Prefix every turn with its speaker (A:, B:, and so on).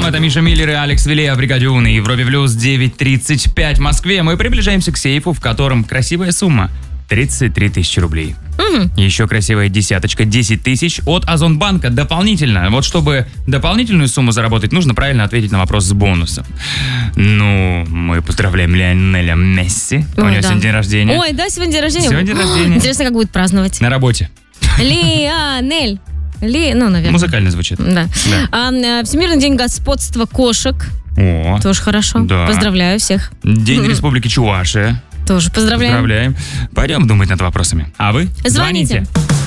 A: Это Миша Миллер и Алекс Вилея в «Бригаде У» на Европе Плюс, 9:35 в Москве. Мы приближаемся к сейфу, в котором красивая сумма. 33 тысячи рублей. Еще красивая десяточка, 10 тысяч от Озонбанка дополнительно. Вот чтобы дополнительную сумму заработать, нужно правильно ответить на вопрос с бонусом. Ну, мы поздравляем Лионеля Месси. У него сегодня день рождения.
B: Ой, да, сегодня день рождения.
A: Сегодня день рождения.
B: Интересно, как будет праздновать.
A: На работе.
B: Лионель. Ну, наверное.
A: Музыкально звучит.
B: Да. Всемирный день господства кошек.
A: О,
B: тоже хорошо.
A: Да.
B: Поздравляю всех.
A: День Республики Чувашия.
B: Тоже поздравляем.
A: Пойдем думать над вопросами. А вы?
B: Звоните.